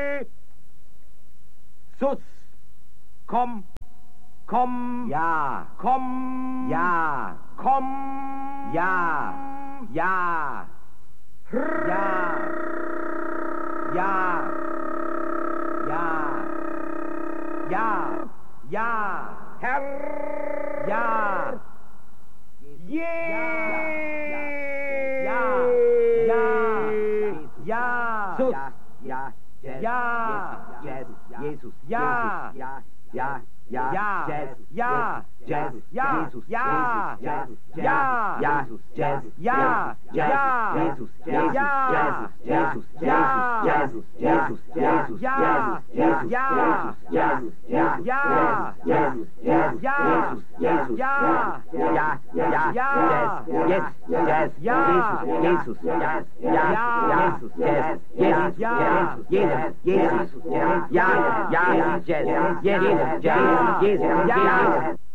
Sus. Komm. Komm. Ja. Komm. Ja. Komm. Ja. Ja. Ja. Ja. Ja. Ja. Ja. Herr. Ja. Je. Ja. Ja. Ja. Sus. Ja. Ja. Jesus. Ja. Ja. Ja. Ja. Ja. Jazz. Ja. Jazz. Ja. Jesus. Ja. Jazz. Ja. Jesus. Jazz. Ja. Ja. Jesus. Ja. Jesus. Ja. Jesus. Jesus. Jesus. Ja. Jesus. Ja. Jesus. Ja. Jesus. Jesus. Ja. Jesus. Ja. Ja. Ja. Ja. Yes. Jazz. Ja. Jesus. Jazz. Ja. Jesus. Jazz. Yes. Ja. Jesus. Jesus. Ja. Ja. Jazz. Yes. Jesus. Jazz. Jesus. Ja. Jesus.